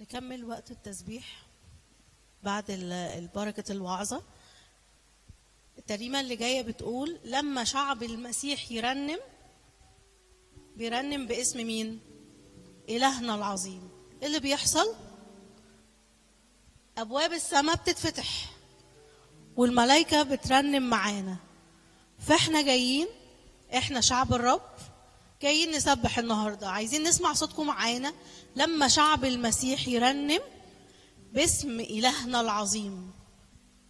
نكمل وقت التسبيح بعد بركة الوعظة. الترنيمة اللي جاية بتقول لما شعب المسيح يرنم بيرنم باسم مين؟ إلهنا العظيم. إيه اللي بيحصل؟ أبواب السماء بتتفتح والملائكة بترنم معانا. فإحنا جايين، إحنا شعب الرب جايين نسبح النهاردة. عايزين نسمع صوتكم معانا لما شعب المسيح يرنم باسم إلهنا العظيم.